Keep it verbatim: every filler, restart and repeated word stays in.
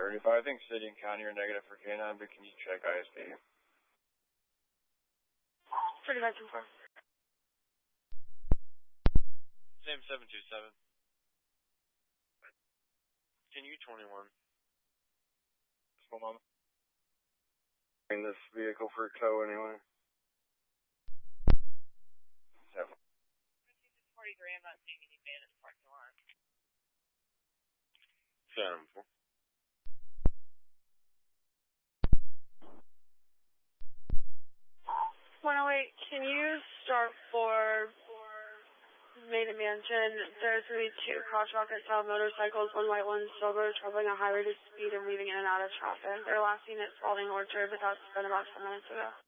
thirty-five. I think city and county are negative for K nine, but can you check I S P? thirty-five two four. Same seven two seven. Can you twenty-one? What's going on? In this vehicle for tow anyway. Seven. forty-three, I'm not seeing any van in the parking lot. Seven four. one oh eight, can you start for Main Mansion? There's going to be two cross-rocket style motorcycles, one white, one silver, traveling a high rate of speed and weaving in and out of traffic. They're last seen at Spalding Orchard, but that's been about ten minutes ago.